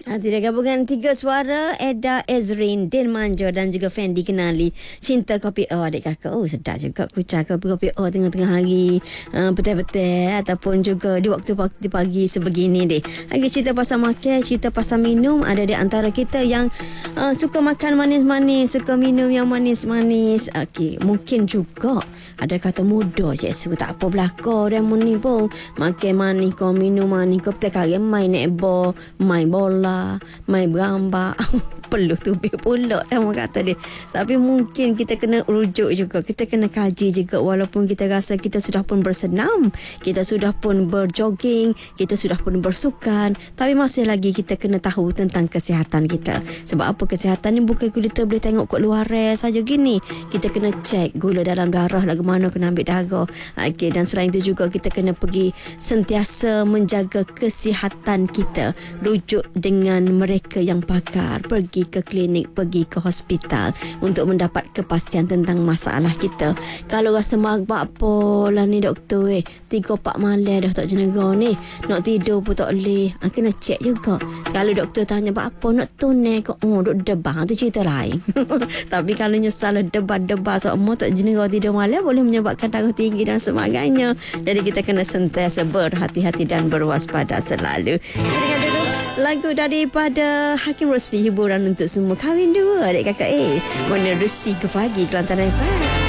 Tidak gabungan tiga suara Eda Ezrin, Din Manjo dan juga Fendi Kenali. Cinta Kopi O adik kakak. Oh sedap juga kucah kopi O tengah-tengah hari, petai-petai ataupun juga di waktu pagi sebegini deh. Lagi cerita pasal makan, cerita pasal minum. Ada di antara kita yang suka makan manis-manis, suka minum yang manis-manis. Okey, mungkin juga ada kata muda je tak apa belakang dan ni pun makan manis kau, minum manis kau, petai main netball, main bola, main berambak. Perlu tubik pula orang kata dia. Tapi mungkin kita kena rujuk juga, kita kena kaji juga. Walaupun kita rasa kita sudah pun bersenam, kita sudah pun berjogging, kita sudah pun bersukan, tapi masih lagi kita kena tahu tentang kesihatan kita. Sebab apa? Kesihatan ni bukan kita boleh tengok kat luar saja gini. Kita kena cek gula dalam darah lagu mana, kena ambil darah. Okay, dan selain itu juga kita kena pergi sentiasa menjaga kesihatan kita. Rujuk dengan mereka yang pakar, pergi ke klinik, pergi ke hospital untuk mendapat kepastian tentang masalah kita. Kalau rasa magbak pola ni doktor 3-4 malam dah tak jenera ni, nak tidur pun tak boleh, kena cek juga. Kalau doktor tanya apa nak tunai ke, duk debang tu cerita lain. Tapi kalau nyesal debat-debat semua tak jenera tidur malam, boleh menyebabkan darah tinggi dan sebagainya. Jadi kita kena sentiasa berhati-hati dan berwaspada selalu. Kita dengar dulu lagu daripada Hakim Rosli, hiburan untuk semua. Kahwin dua adik kakak menerusi ke pagi Kelantan FM.